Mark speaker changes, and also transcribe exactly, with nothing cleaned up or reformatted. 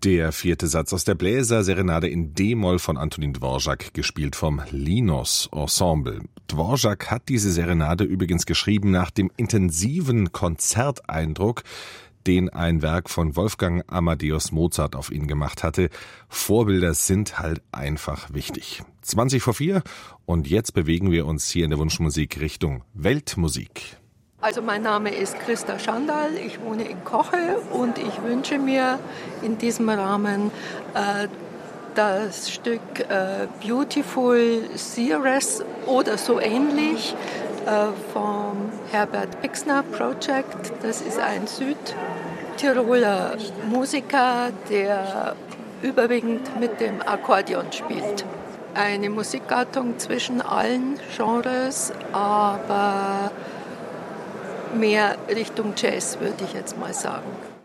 Speaker 1: Der vierte Satz aus der Bläser-Serenade in D-Moll von Antonin Dvorak, gespielt vom Linos Ensemble. Dvorak hat diese Serenade übrigens geschrieben nach dem intensiven Konzerteindruck, den ein Werk von Wolfgang Amadeus Mozart auf ihn gemacht hatte. Vorbilder sind halt einfach wichtig. zwanzig vor vier und jetzt bewegen wir uns hier in der Wunschmusik Richtung Weltmusik.
Speaker 2: Also mein Name ist Christa Schandal, ich wohne in Koche und ich wünsche mir in diesem Rahmen äh, das Stück äh, Beautiful Seeress oder so ähnlich äh, vom Herbert Pixner Project. Das ist ein Südtiroler Musiker, der überwiegend mit dem Akkordeon spielt. Eine Musikgattung zwischen allen Genres, aber mehr Richtung Jazz, würde ich jetzt mal sagen.